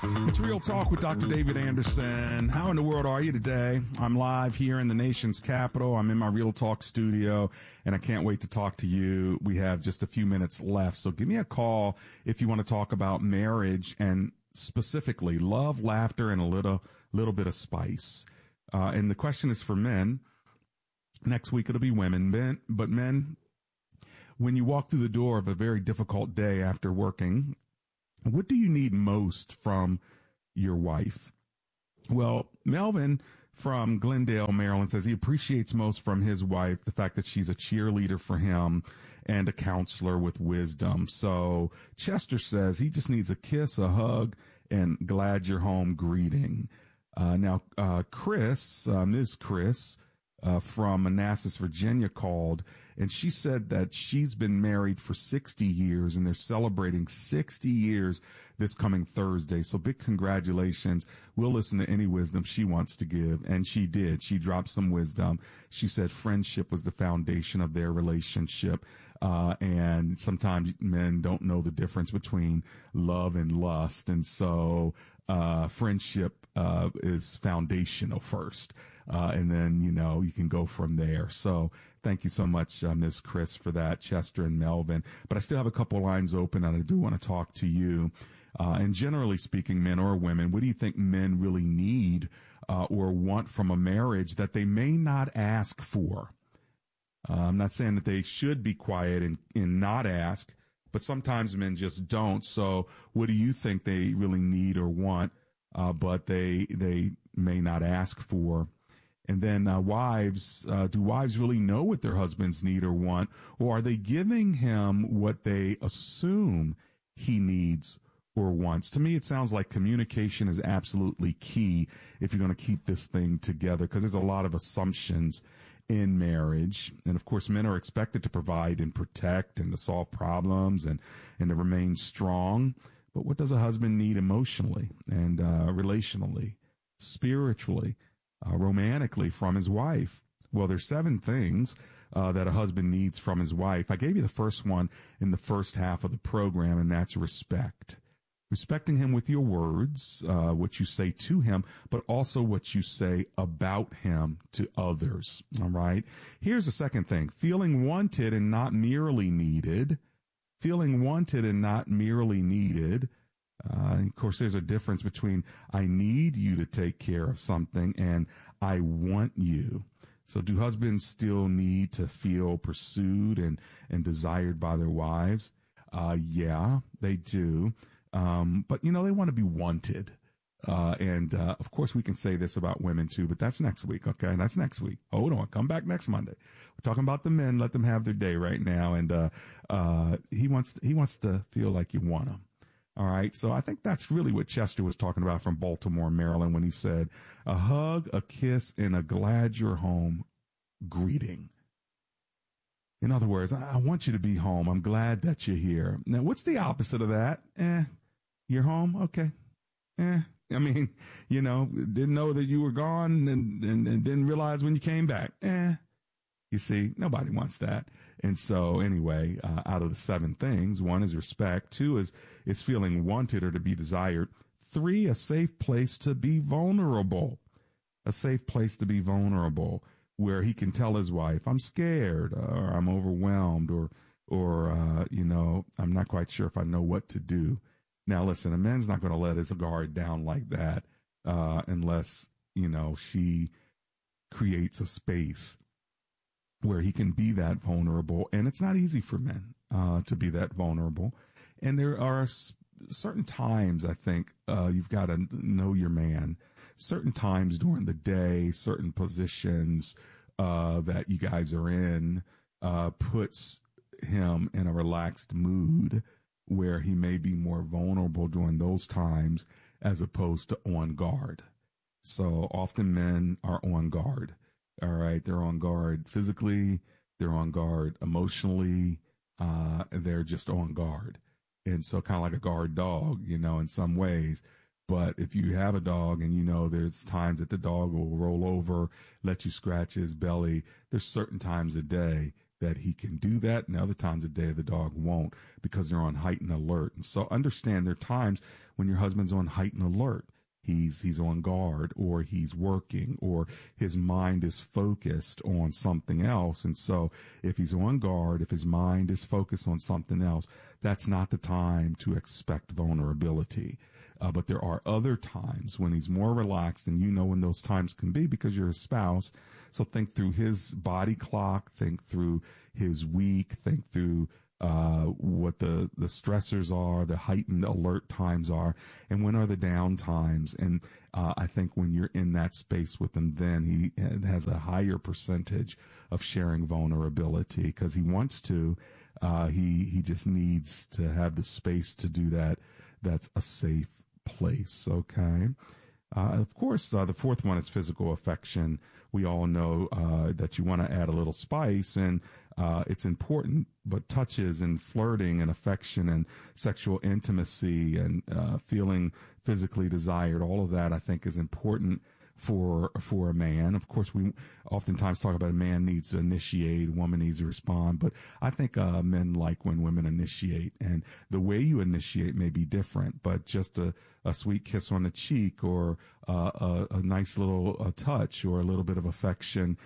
It's Real Talk with Dr. David Anderson. How in the world are you today? I'm live here in the nation's capital. I'm in my Real Talk studio, and I can't wait to talk to you. We have just a few minutes left, so give me a call if you want to talk about marriage and specifically love, laughter, and a little bit of spice. And the question is for men. Next week it'll be women, but men, when you walk through the door of a very difficult day after working, what do you need most from your wife? Well, Melvin from Glendale, Maryland says he appreciates most from his wife the fact that she's a cheerleader for him and a counselor with wisdom. So Chester says he just needs a kiss, a hug, and glad you're home greeting. Now, Ms. Chris, from Manassas, Virginia called, and she said that she's been married for 60 years and they're celebrating 60 years this coming Thursday. So big congratulations. We'll listen to any wisdom she wants to give. And she did. She dropped some wisdom. She said friendship was the foundation of their relationship. And sometimes men don't know the difference between love and lust. And so, friendship, is foundational first. And then, you can go from there. So thank you so much, Ms. Chris, for that, Chester and Melvin. But I still have a couple lines open, and I do want to talk to you. And generally speaking, men or women, what do you think men really need or want from a marriage that they may not ask for? I'm not saying that they should be quiet and not ask, but sometimes men just don't. So what do you think they really need or want, but they may not ask for? And then wives, do wives really know what their husbands need or want, or are they giving him what they assume he needs or wants? To me, it sounds like communication is absolutely key if you're going to keep this thing together, because there's a lot of assumptions in marriage. And of course, men are expected to provide and protect and to solve problems and to remain strong. But what does a husband need emotionally and relationally, spiritually, romantically from his wife? Well, there's 7 things that a husband needs from his wife. I gave you the first one in the first half of the program, and that's respect. Respecting him with your words, what you say to him, but also what you say about him to others. All right. Here's the second thing: feeling wanted and not merely needed. Feeling wanted and not merely needed. Of course, there's a difference between I need you to take care of something and I want you. So do husbands still need to feel pursued and desired by their wives? Yeah, they do. But they want to be wanted. And of course we can say this about women too, but that's next week. Okay. That's next week. Hold on. Come back next Monday. We're talking about the men. Let them have their day right now. And, he wants to feel like you want him. All right. So I think that's really what Chester was talking about from Baltimore, Maryland, when he said a hug, a kiss, and a glad you're home greeting. In other words, I want you to be home. I'm glad that you're here. Now, what's the opposite of that? You're home? Okay. I mean, didn't know that you were gone and didn't realize when you came back. You see, nobody wants that. And so anyway, out of the 7 things, 1 is respect. 2 is feeling wanted or to be desired. 3, a safe place to be vulnerable. A safe place to be vulnerable where he can tell his wife, I'm scared or I'm overwhelmed or I'm not quite sure if I know what to do. Now, listen, a man's not going to let his guard down like that unless, she creates a space where he can be that vulnerable. And it's not easy for men to be that vulnerable. And there are certain times, I think, you've got to know your man. Certain times during the day, certain positions that you guys are in puts him in a relaxed mood where he may be more vulnerable during those times as opposed to on guard. So often men are on guard. All right. They're on guard physically. They're on guard emotionally. They're just on guard. And so kind of like a guard dog, in some ways. But if you have a dog and there's times that the dog will roll over, let you scratch his belly, there's certain times a day that he can do that, and other times a day the dog won't because they're on heightened alert. And so understand there are times when your husband's on heightened alert. He's on guard, or he's working, or his mind is focused on something else. And so if he's on guard, if his mind is focused on something else, that's not the time to expect vulnerability. But there are other times when he's more relaxed, and you know when those times can be because you're his spouse. So think through his body clock, think through his week, think through what the stressors are, the heightened alert times are, and when are the down times. And I think when you're in that space with him, then he has a higher percentage of sharing vulnerability because he wants to. He just needs to have the space to do that. That's a safe place. Okay. Of course, the fourth one is physical affection. We all know that you want to add a little spice, and it's important, but touches and flirting and affection and sexual intimacy and feeling physically desired, all of that I think is important for a man. Of course, we oftentimes talk about a man needs to initiate, a woman needs to respond, but I think men like when women initiate, and the way you initiate may be different, but just a sweet kiss on the cheek, or a nice little touch, or a little bit of affection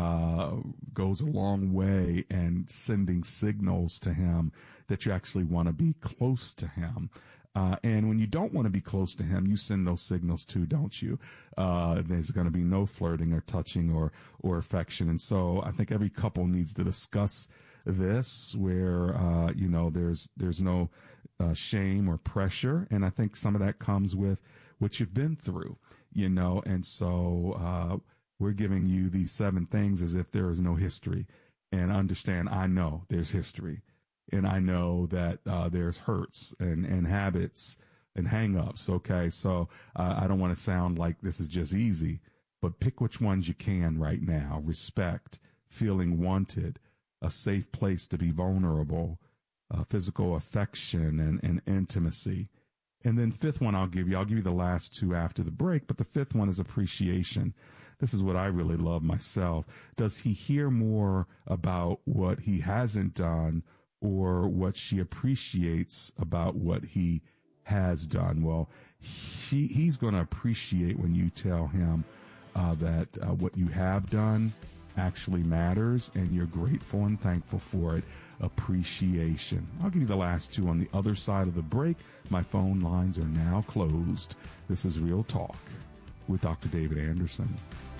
goes a long way in sending signals to him that you actually want to be close to him. And when you don't want to be close to him, you send those signals too, don't you? There's going to be no flirting or touching or affection. And so I think every couple needs to discuss this, where, there's no shame or pressure. And I think some of that comes with what you've been through, and so we're giving you these 7 things as if there is no history. And understand, I know there's history. And I know that there's hurts and habits and hang-ups, okay? So I don't want to sound like this is just easy, but pick which ones you can right now. Respect, feeling wanted, a safe place to be vulnerable, physical affection and intimacy. And then fifth one I'll give you the last 2 after the break, but the fifth one is appreciation. This is what I really love myself. Does he hear more about what he hasn't done, or what she appreciates about what he has done? Well, he's going to appreciate when you tell him that what you have done actually matters, and you're grateful and thankful for it. Appreciation. I'll give you the last 2 on the other side of the break. My phone lines are now closed. This is Real Talk with Dr. David Anderson.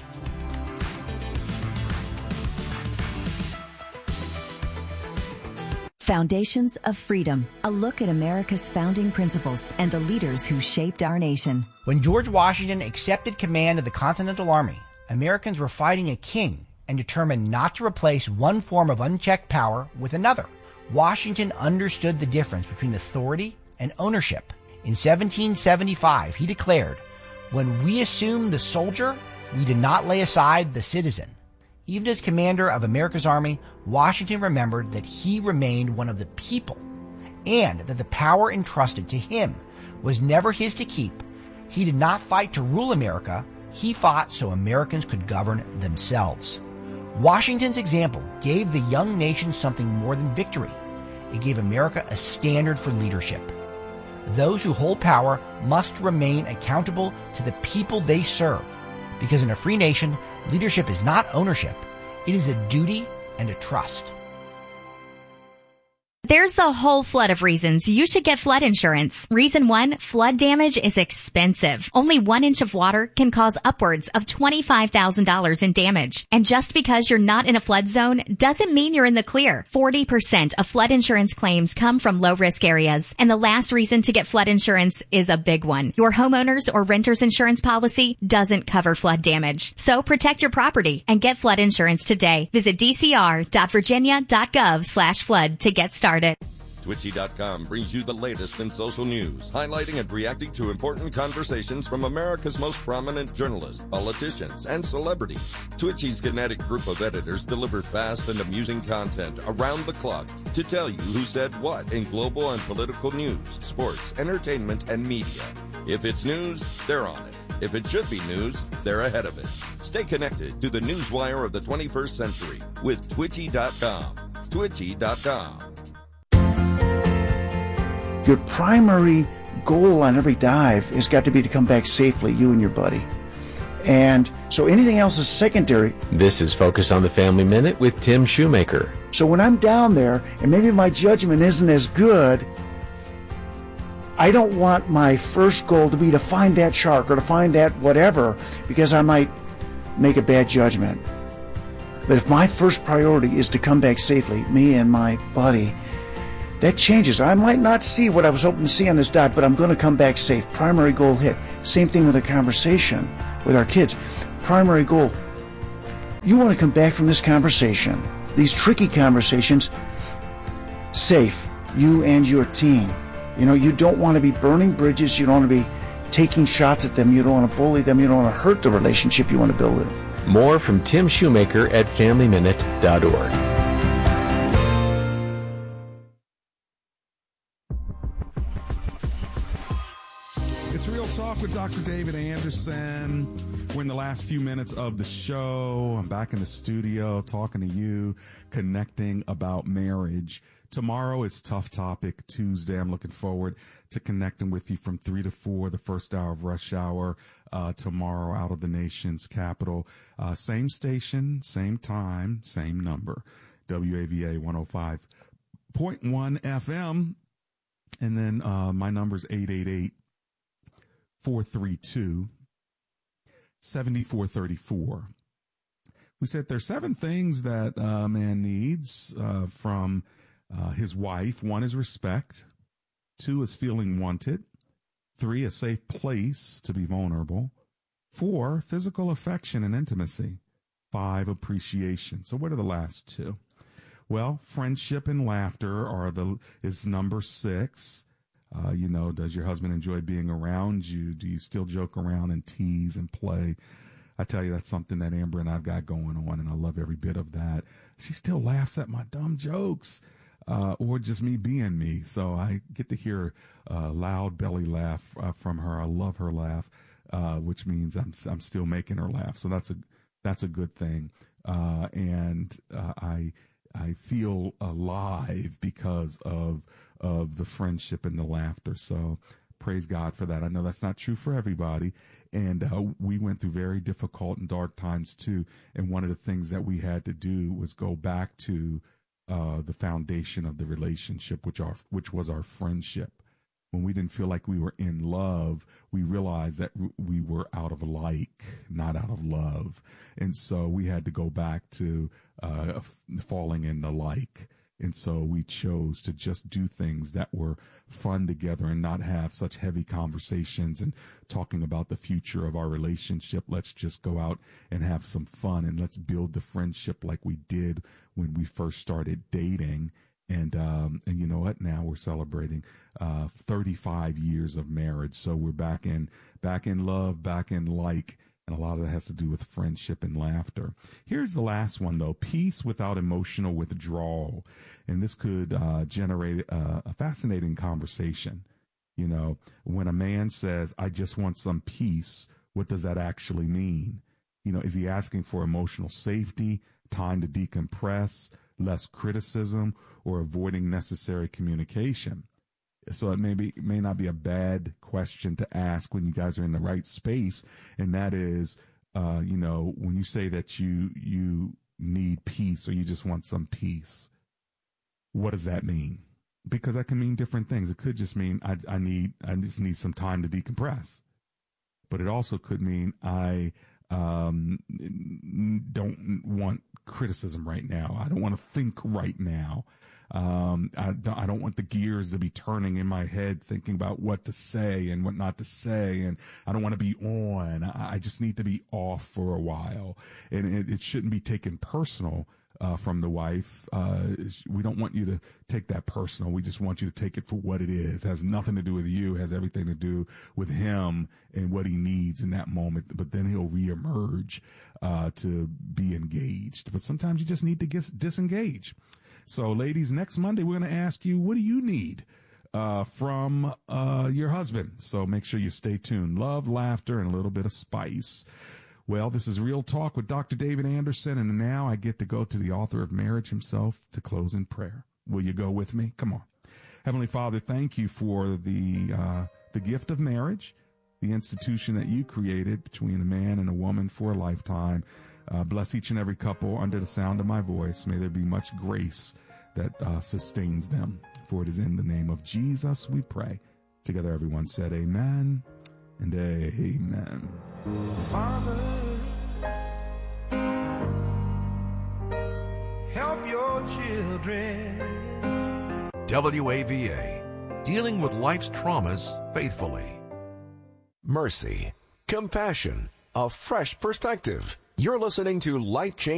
Foundations of Freedom, a look at America's founding principles and the leaders who shaped our nation. When George Washington accepted command of the Continental Army, Americans were fighting a king and determined not to replace one form of unchecked power with another. Washington understood the difference between authority and ownership. In 1775, he declared, "When we assumed the soldier, we did not lay aside the citizen." Even as commander of America's army, Washington remembered that he remained one of the people, and that the power entrusted to him was never his to keep. He did not fight to rule America. He fought so Americans could govern themselves. Washington's example gave the young nation something more than victory. It gave America a standard for leadership. Those who hold power must remain accountable to the people they serve, because in a free nation, leadership is not ownership. It is a duty and a trust. There's a whole flood of reasons you should get flood insurance. Reason 1, flood damage is expensive. Only 1 inch of water can cause upwards of $25,000 in damage. And just because you're not in a flood zone doesn't mean you're in the clear. 40% of flood insurance claims come from low-risk areas. And the last reason to get flood insurance is a big one. Your homeowner's or renter's insurance policy doesn't cover flood damage. So protect your property and get flood insurance today. Visit dcr.virginia.gov/flood to get started. Twitchy.com brings you the latest in social news, highlighting and reacting to important conversations from America's most prominent journalists, politicians, and celebrities. Twitchy's kinetic group of editors deliver fast and amusing content around the clock to tell you who said what in global and political news, sports, entertainment, and media. If it's news, they're on it. If it should be news, they're ahead of it. Stay connected to the newswire of the 21st century with Twitchy.com. Twitchy.com. Your primary goal on every dive has got to be to come back safely, you and your buddy. And so anything else is secondary. This is Focus on the Family Minute with Tim Shoemaker. So when I'm down there and maybe my judgment isn't as good, I don't want my first goal to be to find that shark or to find that whatever, because I might make a bad judgment. But if my first priority is to come back safely, me and my buddy, that changes. I might not see what I was hoping to see on this dive, but I'm going to come back safe. Primary goal hit. Same thing with a conversation with our kids. Primary goal. You want to come back from this conversation, these tricky conversations, safe, you and your team. You know, you don't want to be burning bridges. You don't want to be taking shots at them. You don't want to bully them. You don't want to hurt the relationship you want to build with. More from Tim Shoemaker at FamilyMinute.org. It's Real Talk with Dr. David Anderson. We're in the last few minutes of the show. I'm back in the studio talking to you, connecting about marriage. Tomorrow is Tough Topic Tuesday. I'm looking forward to connecting with you from 3 to 4, the first hour of rush hour, tomorrow out of the nation's capital. Same station, same time, same number, WAVA 105.1 FM. And then my number is 888-432-7434. We said there's 7 things that a man needs from his wife. 1 is respect. 2 is feeling wanted. 3, a safe place to be vulnerable. 4, physical affection and intimacy. 5, appreciation. So what are the last 2? Well, friendship and laughter is number 6. Does your husband enjoy being around you? Do you still joke around and tease and play? I tell you, that's something that Amber and I've got going on, and I love every bit of that. She still laughs at my dumb jokes. Or just me being me. So I get to hear a loud belly laugh from her. I love her laugh, which means I'm still making her laugh. So that's a good thing. And I feel alive because of the friendship and the laughter. So praise God for that. I know that's not true for everybody. And we went through very difficult and dark times too. And one of the things that we had to do was go back to the foundation of the relationship, which was our friendship. When we didn't feel like we were in love, we realized that we were out of like, not out of love. And so we had to go back to falling in the like. And so we chose to just do things that were fun together and not have such heavy conversations and talking about the future of our relationship. Let's just go out and have some fun, and let's build the friendship like we did when we first started dating. And you know what? Now we're celebrating 35 years of marriage. So we're back in love, back in like. And a lot of that has to do with friendship and laughter. Here's the last one, though. Peace without emotional withdrawal. And this could generate a fascinating conversation. You know, when a man says, I just want some peace, what does that actually mean? You know, is he asking for emotional safety, time to decompress, less criticism, or avoiding necessary communication? So it may not be a bad question to ask when you guys are in the right space. And that is, when you say that you need peace or you just want some peace, what does that mean? Because that can mean different things. It could just mean I just need some time to decompress. But it also could mean I don't want criticism right now. I don't want to think right now. I don't want the gears to be turning in my head thinking about what to say and what not to say, and I don't want to be on. I just need to be off for a while, and it shouldn't be taken personal from the wife. We don't want you to take that personal. We just want you to take it for what it is. It has nothing to do with you. It has everything to do with him and what he needs in that moment. But then he'll reemerge to be engaged. But sometimes you just need to disengage. So, ladies, next Monday we're going to ask you, what do you need from your husband. So make sure you stay tuned. Love, laughter, and a little bit of spice. Well, this is Real Talk with Dr. David Anderson, and now I get to go to the author of Marriage himself to close in prayer. Will you go with me? Come on. Heavenly Father, thank you for the gift of marriage, the institution that you created between a man and a woman for a lifetime. Bless each and every couple under the sound of my voice. May there be much grace that sustains them. For it is in the name of Jesus we pray. Together everyone said amen and amen. Father, help your children. WAVA, dealing with life's traumas faithfully. Mercy, compassion, a fresh perspective. You're listening to Life Change